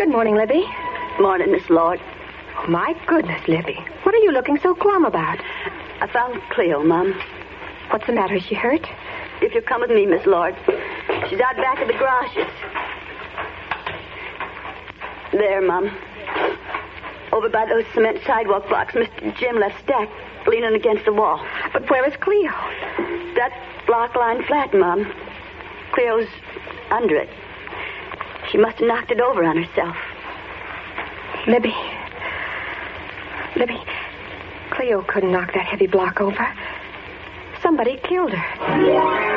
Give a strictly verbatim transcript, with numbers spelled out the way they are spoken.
Good morning, Libby. Morning, Miss Lord. Oh, my goodness, Libby. What are you looking so glum about? I found Cleo, Mum. What's the matter? Is she hurt? If you'll come with me, Miss Lord. She's out back of the garages. There, Mum. Over by those cement sidewalk blocks Mister Jim left stacked, leaning against the wall. But where is Cleo? That block line flat, Mum. Cleo's under it. She must have knocked it over on herself. Libby. Libby, Cleo couldn't knock that heavy block over. Somebody killed her.